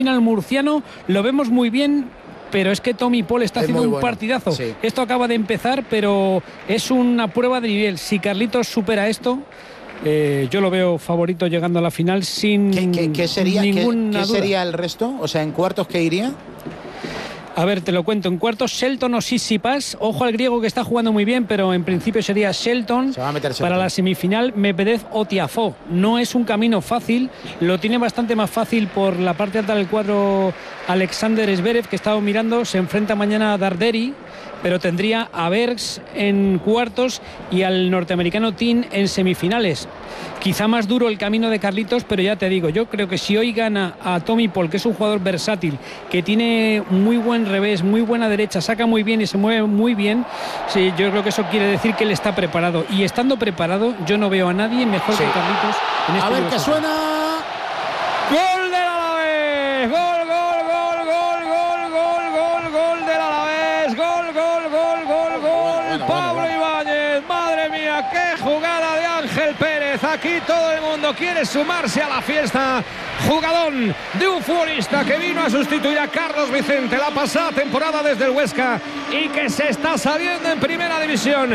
Al murciano lo vemos muy bien, pero es que Tommy Paul está haciendo un partidazo. Sí. Esto acaba de empezar, pero es una prueba de nivel. Si Carlitos supera esto, yo lo veo favorito llegando a la final sin ¿Qué sería, ninguna ¿qué duda. sería el resto? O sea, ¿en cuartos qué iría? A ver, te lo cuento. En cuartos, Shelton o Tsitsipas. Ojo al griego, que está jugando muy bien, pero en principio sería Shelton. Se va a meter Shelton. Para la semifinal, Medvedev o Tiafoe. No es un camino fácil. Lo tiene bastante más fácil por la parte alta del cuadro Alexander Zverev, que he estado mirando. Se enfrenta mañana a Darderi, pero tendría a Bergs en cuartos y al norteamericano Thiem en semifinales. Quizá más duro el camino de Carlitos, pero ya te digo, yo creo que si hoy gana a Tommy Paul, que es un jugador versátil, que tiene muy buen revés, muy buena derecha, saca muy bien y se mueve muy bien, sí, yo creo que eso quiere decir que él está preparado. Y estando preparado, yo no veo a nadie mejor que Carlitos en este A ver US qué Open. suena. ¡Gol del Alavés! ¡Gol, gol, gol, gol, gol, gol, gol, gol del Alavés! ¡Gol, gol, gol, gol, gol! Pablo Ibáñez, madre mía, qué jugada de Ángel Pérez. Aquí todo el mundo quiere sumarse a la fiesta. Jugadón de un futbolista que vino a sustituir a Carlos Vicente la pasada temporada desde el Huesca y que se está saliendo en primera división.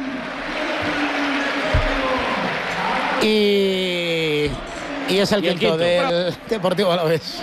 Y es el quinto del Deportivo Alavés.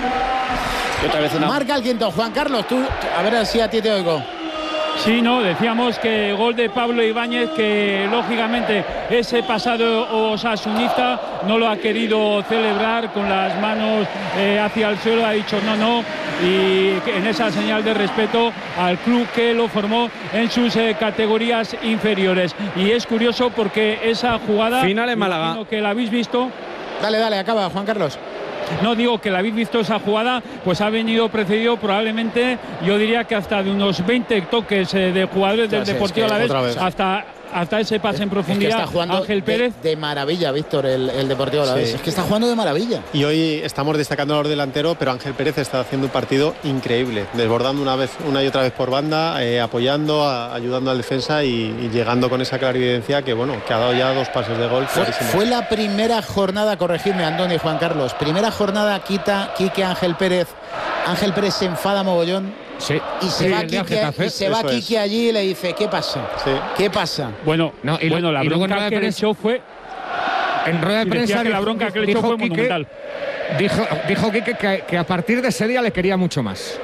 Marca el quinto. Juan Carlos, tú, a ver si a ti te oigo. Sí, no, decíamos que gol de Pablo Ibáñez, que lógicamente ese pasado osasunista no lo ha querido celebrar con las manos hacia el suelo, ha dicho no, y en esa señal de respeto al club que lo formó en sus categorías inferiores. Y es curioso porque esa jugada, final en Málaga, que la habéis visto. Dale, acaba, Juan Carlos. No, digo que la habéis visto, esa jugada, pues ha venido precedido probablemente, yo diría que hasta de unos 20 toques de jugadores del Deportivo Alavés, hasta ese pase en profundidad. Es que está jugando Ángel Pérez. de maravilla, Víctor, el Deportivo Alavés. Sí. Es que está jugando de maravilla. Y hoy estamos destacando a los delanteros, pero Ángel Pérez está haciendo un partido increíble, desbordando una y otra vez por banda, apoyando, ayudando al defensa y llegando con esa clarividencia que ha dado ya 2 pases de gol. Fue la primera jornada, corregidme, Andoni y Juan Carlos, primera jornada quita Quique Ángel Pérez. Ángel Pérez se enfada mogollón. Sí. Y se va Quique allí y le dice, ¿qué pasa? Sí. ¿Qué pasa? Bueno, la bronca que le echó fue... En rueda de prensa, que la bronca que le echó fue monumental. Dijo Quique que a partir de ese día le quería mucho más.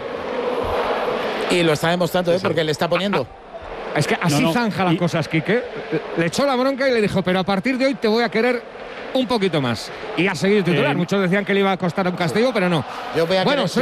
Y lo está demostrando, porque le está poniendo. Es que así zanja las cosas, Quique. Le echó la bronca y le dijo, pero a partir de hoy te voy a querer un poquito más. Y ha seguido titular. Muchos decían que le iba a costar un castigo, pero no. Yo voy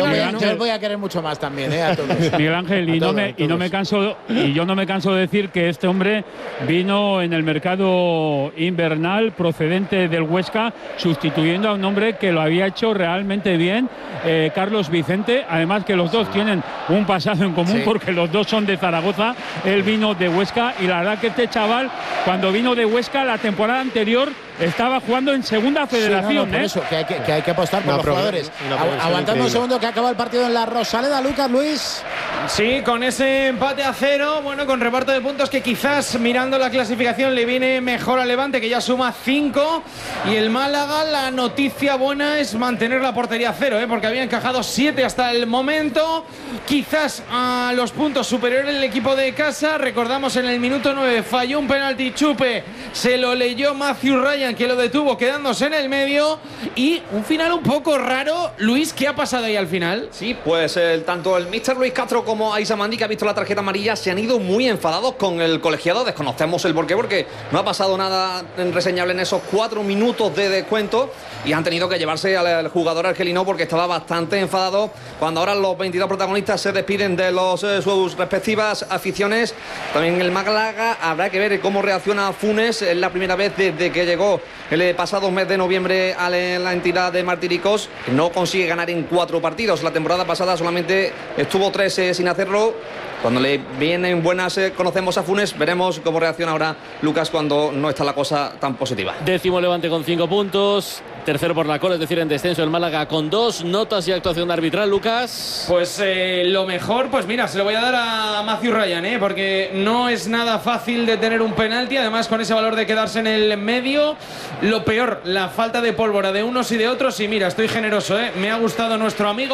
a querer mucho más también, a todos. Miguel Ángel, yo no me canso de decir que este hombre vino en el mercado invernal procedente del Huesca, sustituyendo a un hombre que lo había hecho realmente bien, Carlos Vicente. Además que los dos tienen un pasado en común, porque los dos son de Zaragoza. Él vino de Huesca y la verdad que este chaval, cuando vino de Huesca la temporada anterior, estaba jugando en segunda federación. Por eso, que hay que apostar por los jugadores. Aguantando un segundo, que acaba el partido en la Rosaleda. Lucas, Luis. Sí, con ese empate a 0, con reparto de puntos que quizás mirando la clasificación le viene mejor al Levante, que ya suma 5, y el Málaga, la noticia buena es mantener la portería a 0, porque había encajado 7 hasta el momento, quizás a los puntos superiores el equipo de casa. Recordamos, en el minuto 9 falló un penalti Chupe, se lo leyó Matthew Ryan, que lo detuvo quedándose en el medio, y un final un poco raro. Luis, ¿qué ha pasado ahí al final? Sí, pues tanto el míster Luis Castro como Aissa Mandi, que ha visto la tarjeta amarilla, se han ido muy enfadados con el colegiado. Desconocemos el porqué, porque no ha pasado nada reseñable en esos 4 minutos de descuento, y han tenido que llevarse al jugador argelino porque estaba bastante enfadado. Cuando ahora los 22 protagonistas se despiden de sus respectivas aficiones, también el Málaga habrá que ver cómo reacciona Funes. Es la primera vez desde que llegó el pasado mes de noviembre a la entidad de Martiricos. No consigue ganar en 4 partidos. La temporada pasada solamente estuvo 3 sin hacerlo. Cuando le vienen buenas, conocemos a Funes. Veremos cómo reacciona ahora Lucas cuando no está la cosa tan positiva. 10º Levante con 5 puntos. Tercero por la cola, es decir, en descenso el Málaga con 2. Notas y actuación arbitral, Lucas. Pues lo mejor, pues mira, se lo voy a dar a Matthew Ryan, porque no es nada fácil de tener un penalti, además con ese valor de quedarse en el medio. Lo peor, la falta de pólvora de unos y de otros. Y mira, estoy generoso, me ha gustado nuestro amigo.